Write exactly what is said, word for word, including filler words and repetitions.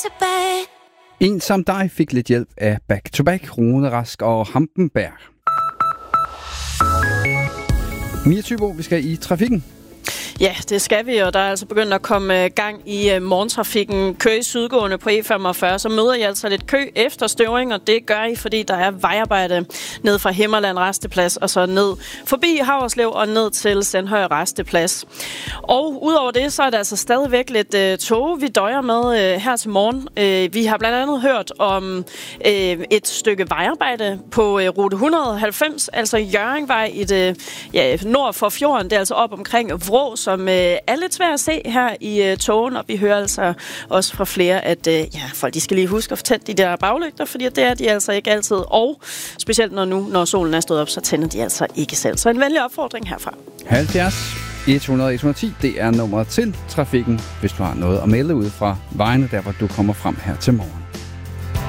tilbage. En som dig fik lidt hjælp af Back to Back, Rune Rask og Hampenberg. Mia Thybo, vi skal i trafikken. Ja, det skal vi, og der er altså begyndt at komme gang i uh, morgentrafikken. Kø i sydgående på E femogfyrre, så møder I altså lidt kø efter støvring, og det gør I, fordi der er vejarbejde ned fra Himmerland Resteplads, og så ned forbi Haverslev og ned til Sandhøj Resteplads. Og udover det, så er der altså stadigvæk lidt uh, tog, vi døjer med uh, her til morgen. Uh, vi har blandt andet hørt om uh, et stykke vejarbejde på uh, rute et hundrede og halvfems, altså Hjørringvej i det, ja, nord for fjorden. Det er altså op omkring Vrå, som øh, er lidt svært at se her i øh, togen, og vi hører altså også fra flere, at øh, ja, folk de skal lige huske at få tændt de der baglygter, fordi det er de altså ikke altid, og specielt når nu, når solen er stået op, så tænder de altså ikke selv. Så en venlig opfordring herfra. halvfjerds et hundrede et hundrede og ti, det er nummeret til trafikken, hvis du har noget at melde ud fra vejene, der hvor du kommer frem her til morgen.